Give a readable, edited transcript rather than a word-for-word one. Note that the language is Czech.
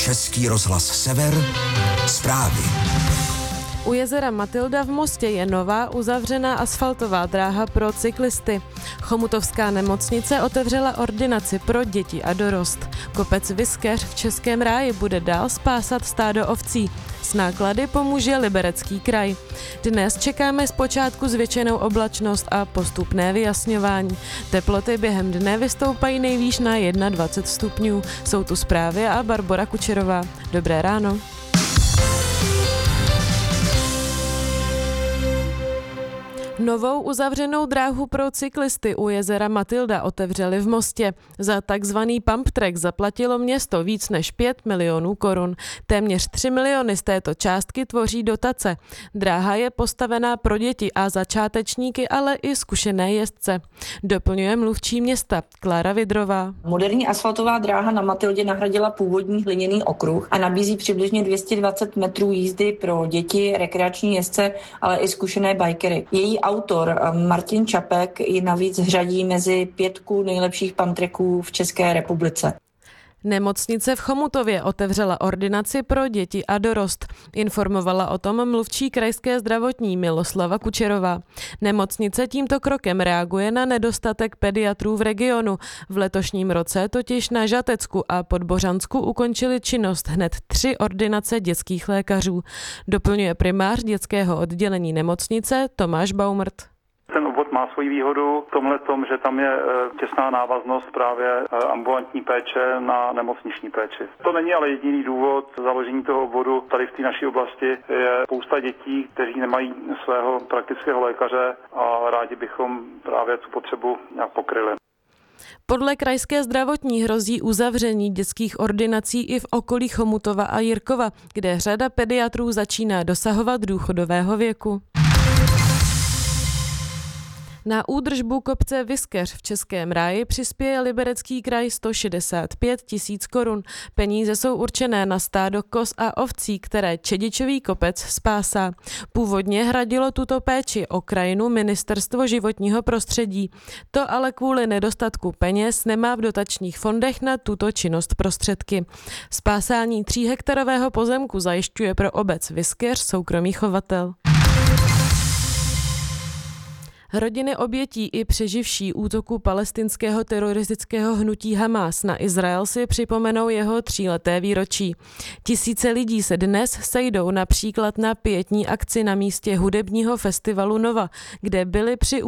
Český rozhlas Sever, zprávy. U jezera Matylda v Mostě je nová uzavřená asfaltová dráha pro cyklisty. Chomutovská nemocnice otevřela ordinaci pro děti a dorost. Kopec Viskeř v Českém Ráji bude dál spásat stádo ovcí. S náklady pomůže Liberecký kraj. Dnes čekáme zpočátku zvětšenou oblačnost a postupné vyjasňování. Teploty během dne vystoupají nejvýš na 21 stupňů. Jsou tu zprávy a Barbora Kučerová. Dobré ráno. Novou uzavřenou dráhu pro cyklisty u jezera Matylda otevřeli v Mostě. Za takzvaný pump track zaplatilo město víc než 5 milionů korun. Téměř 3 miliony z této částky tvoří dotace. Dráha je postavená pro děti a začátečníky, ale i zkušené jezdce. Doplňuje mluvčí města Klára Vidrová. Moderní asfaltová dráha na Matyldě nahradila původní hliněný okruh a nabízí přibližně 220 metrů jízdy pro děti, rekreační jezdce, ale i zkušené bikery. Její autor Martin Čapek ji navíc řadí mezi 5 nejlepších pump tracků v České republice. Nemocnice v Chomutově otevřela ordinaci pro děti a dorost. Informovala o tom mluvčí krajské zdravotní Miloslava Kučerová. Nemocnice tímto krokem reaguje na nedostatek pediatrů v regionu. V letošním roce totiž na Žatecku a Podbořansku ukončili činnost hned 3 ordinace dětských lékařů. Doplňuje primář dětského oddělení nemocnice Tomáš Baumrt. Ten obvod má svoji výhodu v tomhle tom, že tam je těsná návaznost právě ambulantní péče na nemocniční péči. To není ale jediný důvod založení toho obvodu. Tady v té naší oblasti je spousta dětí, kteří nemají svého praktického lékaře a rádi bychom právě tu potřebu nějak pokryli. Podle krajské zdravotní hrozí uzavření dětských ordinací i v okolí Chomutova a Jirkova, kde řada pediatrů začíná dosahovat důchodového věku. Na údržbu kopce Viskeř v Českém Ráji přispěje Liberecký kraj 165 000 korun. Peníze jsou určené na stádo koz a ovcí, které Čedičový kopec spásá. Původně hradilo tuto péči o krajinu Ministerstvo životního prostředí. To ale kvůli nedostatku peněz nemá v dotačních fondech na tuto činnost prostředky. Spásání 3hektarového pozemku zajišťuje pro obec Viskeř soukromý chovatel. Rodiny obětí i přeživší útoku palestinského teroristického hnutí Hamás na Izrael si připomenou jeho 3leté výročí. Tisíce lidí se dnes sejdou například na pietní akci na místě hudebního festivalu Nova, kde byli při